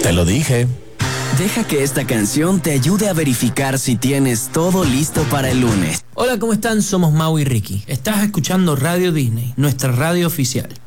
Te lo dije. Deja que esta canción te ayude a verificar si tienes todo listo para el lunes. Hola, ¿cómo están? Somos Mau y Ricky. Estás escuchando Radio Disney, nuestra radio oficial.